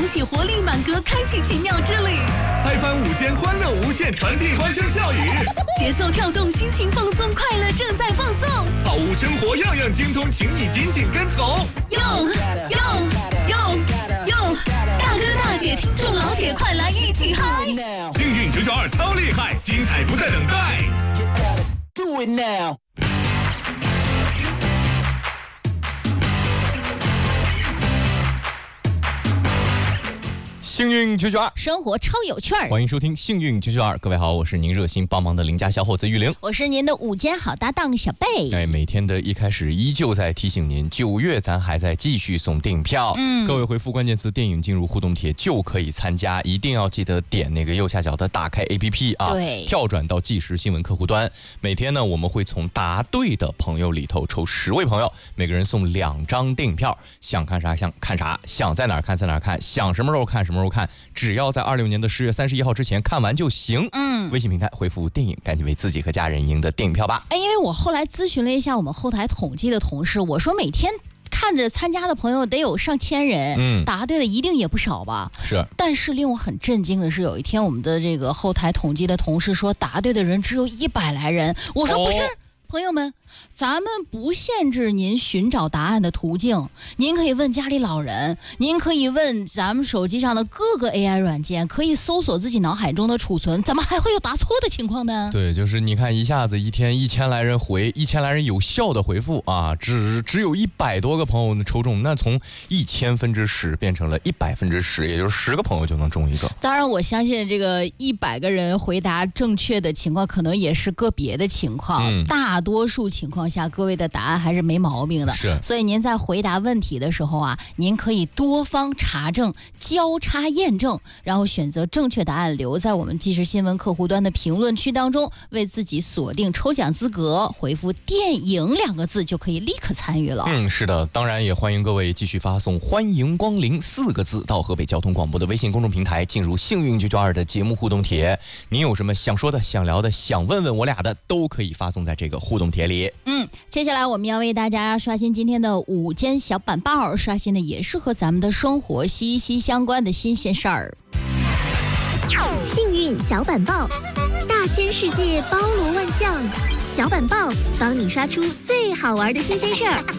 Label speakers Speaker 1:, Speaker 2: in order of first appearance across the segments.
Speaker 1: 升起活力满格，开启奇妙之旅。
Speaker 2: 拍翻午间欢乐无限，传递欢声笑语。
Speaker 1: 节奏跳动，心情放松，快乐正在放送。
Speaker 2: 好物生活样样精通，请你紧紧跟从。
Speaker 1: 哟，大哥大姐，听众老铁，快来一起嗨！
Speaker 2: 幸运992超厉害，精彩不再等待。
Speaker 3: Do it now。
Speaker 4: 幸运992，
Speaker 5: 生活超有趣儿。
Speaker 4: 欢迎收听幸运992。各位好，我是您热心帮忙的邻家小伙子玉玲，
Speaker 5: 我是您的午间好搭档小贝。
Speaker 4: 每天的一开始依旧在提醒您，9月咱还在继续送电影票。各位回复关键词电影进入互动帖就可以参加，一定要记得点那个右下角的打开 APP 啊，
Speaker 5: 对，
Speaker 4: 跳转到即时新闻客户端。每天呢，我们会从答对的朋友里头抽10位朋友，每个人送2张电影票，想看啥看啥，想在哪儿看在哪儿看，想什么时候看什么时候看，只要在26年的10月31号之前看完就行。微信平台回复电影，赶紧为自己和家人赢得电影票吧。
Speaker 5: 因为我后来咨询了一下我们后台统计的同事，我说每天看着参加的朋友得有上千人，答对的一定也不少吧？
Speaker 4: 是。
Speaker 5: 但是令我很震惊的是，有一天我们的这个后台统计的同事说，答对的人只有100来人。我说不是。朋友们，咱们不限制您寻找答案的途径，您可以问家里老人，您可以问咱们手机上的各个 AI 软件，可以搜索自己脑海中的储存，怎么还会有答错的情况呢？
Speaker 4: 对，就是你看一下子一天1000来人回，1000来人有效的回复啊，只有100多个朋友抽中，那从1000%变成了100%，也就是10个朋友就能中一个。
Speaker 5: 当然，我相信这个100个人回答正确的情况，可能也是个别的情况，大多数情况下，各位的答案还是没毛病的。
Speaker 4: 是，
Speaker 5: 所以您在回答问题的时候啊，您可以多方查证、交叉验证，然后选择正确答案，留在我们即时新闻客户端的评论区当中，为自己锁定抽奖资格，回复电影2个字就可以立刻参与了。
Speaker 4: 是的，当然也欢迎各位继续发送欢迎光临4个字到河北交通广播的微信公众平台，进入幸运992的节目互动帖。您有什么想说的、想聊的、想问问我俩的，都可以发送在这个互动帖里。
Speaker 5: 接下来我们要为大家刷新今天的午间小板报，刷新的也是和咱们的生活息息相关的新鲜事儿。
Speaker 6: 幸运小板报，大千世界包罗万象，小板报帮你刷出最好玩的新鲜事儿。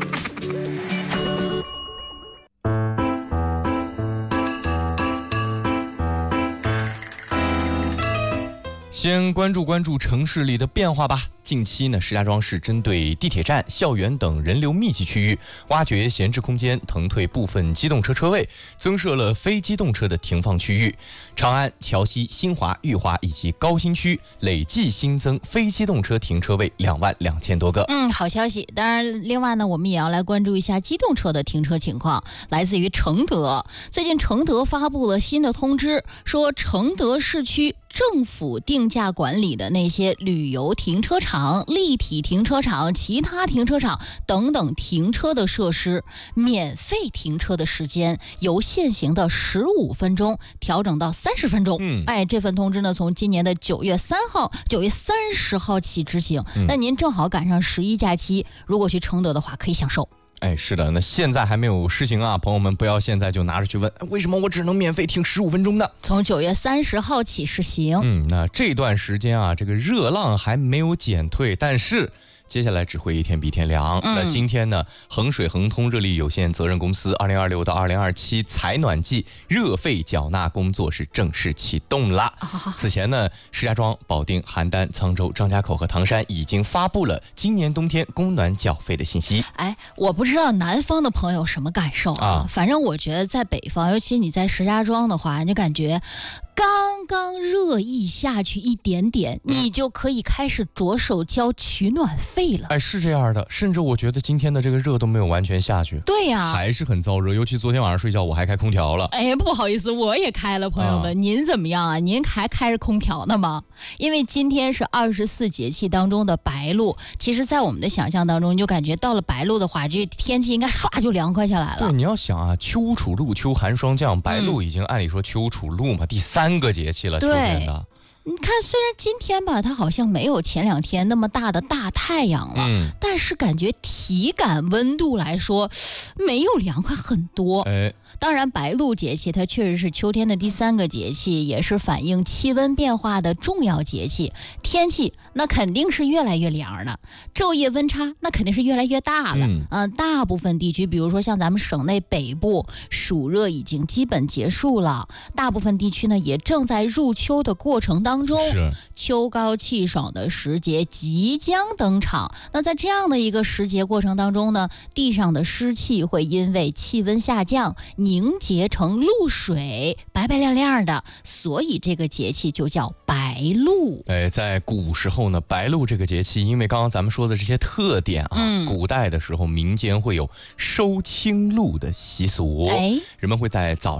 Speaker 4: 先关注城市里的变化吧。近期呢，石家庄市针对地铁站、校园等人流密集区域，挖掘闲置空间，腾退部分机动车车位，增设了非机动车的停放区域。长安、桥西、新华、裕华以及高新区累计新增非机动车停车位22000多个。
Speaker 5: 好消息。当然，另外呢，我们也要来关注一下机动车的停车情况。来自于承德，最近承德发布了新的通知，说承德市区政府定价管理的那些旅游停车场、立体停车场、其他停车场等等停车的设施，免费停车的时间由现行的15分钟调整到30分钟。这份通知呢，从今年的9月30号起执行。那您正好赶上11假期，如果去承德的话，可以享受。
Speaker 4: 是的，那现在还没有实行啊，朋友们不要现在就拿着去问，为什么我只能免费停15分钟呢？
Speaker 5: 从9月30号起实行。
Speaker 4: 那这段时间啊，这个热浪还没有减退，但是接下来只会一天比一天凉。那今天呢，衡水恒通热力有限责任公司2026到2027采暖季热费缴纳工作是正式启动了。此前呢，石家庄、保定、邯郸、沧州、张家口和唐山已经发布了今年冬天供暖缴费的信息。
Speaker 5: 我不知道南方的朋友什么感受啊？反正我觉得在北方，尤其你在石家庄的话，你感觉刚刚热意下去一点点，你就可以开始着手交取暖费了。
Speaker 4: 是这样的，甚至我觉得今天的这个热都没有完全下去。
Speaker 5: 对呀，
Speaker 4: 还是很燥热，尤其昨天晚上睡觉我还开空调了。
Speaker 5: 不好意思，我也开了，朋友们，您怎么样啊？您还开着空调呢吗？因为今天是24节气当中的白露，其实在我们的想象当中，你就感觉到了白露的话，这天气应该唰就凉快下来了。
Speaker 4: 对，你要想啊，秋处露，秋寒霜降，白露已经按理说秋处露嘛，第3个节气了，秋天的。
Speaker 5: 你看，虽然今天吧，它好像没有前2天那么大的大太阳了，但是感觉体感温度来说，没有凉快很多。 当然，白露节气它确实是秋天的第3个节气，也是反映气温变化的重要节气。天气那肯定是越来越凉了，昼夜温差那肯定是越来越大了。大部分地区，比如说像咱们省内北部，暑热已经基本结束了，大部分地区呢也正在入秋的过程当中，秋高气爽的时节即将登场。那在这样的一个时节过程当中呢，地上的湿气会因为气温下降凝结成露水，白白亮亮的，所以这个节气就叫白露。
Speaker 4: 在古时候呢，白露这个节气，因为刚刚咱们说的这些特点啊，古代的时候民间会有收青露的习俗，人们会在早